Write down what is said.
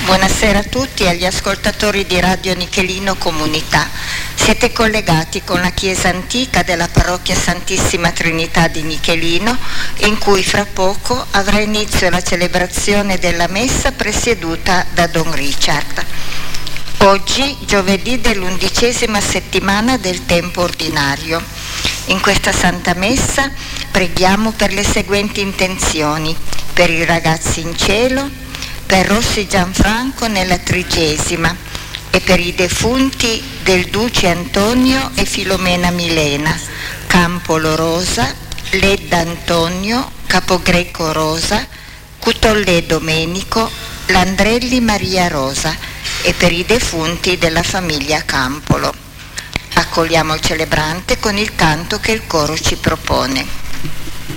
Buonasera a tutti e agli ascoltatori di Radio Nichelino Comunità. Siete collegati con la chiesa antica della parrocchia Santissima Trinità di Nichelino, in cui fra poco avrà inizio la celebrazione della messa presieduta da Don Richard. Oggi, giovedì dell'11ª settimana del tempo ordinario. In questa Santa Messa preghiamo per le seguenti intenzioni: per i ragazzi in cielo, per Rossi Gianfranco nella 30ª e per i defunti del Duce Antonio e Filomena Milena, Campolo Rosa, Ledda Antonio, Capogreco Rosa, Cutollè Domenico, Landrelli Maria Rosa e per i defunti della famiglia Campolo. Accogliamo il celebrante con il canto che il coro ci propone.